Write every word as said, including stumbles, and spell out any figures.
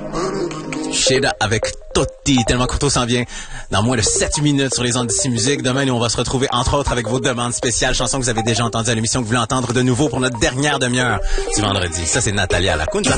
Sheda avec Totti, tellement Couteau s'en vient dans moins de sept minutes sur les ondes d'ici musique. Demain, nous, on va se retrouver, entre autres, avec vos demandes spéciales, chansons que vous avez déjà entendues à l'émission, que vous voulez entendre de nouveau pour notre dernière demi-heure du vendredi. Ça, c'est Natalia Lacunza.